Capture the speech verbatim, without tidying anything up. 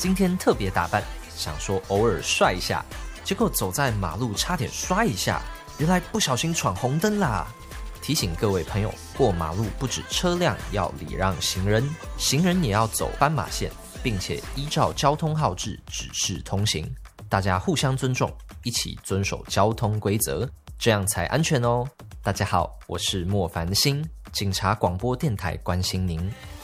今天特别打扮，想说偶尔帅一下，结果走在马路差点摔一下，原来不小心闯红灯啦。提醒各位朋友，过马路不止车辆要礼让行人，行人也要走斑马线，并且依照交通号志指示通行。大家互相尊重，一起遵守交通规则，这样才安全哦。大家好，我是莫凡星，警察广播电台关心您。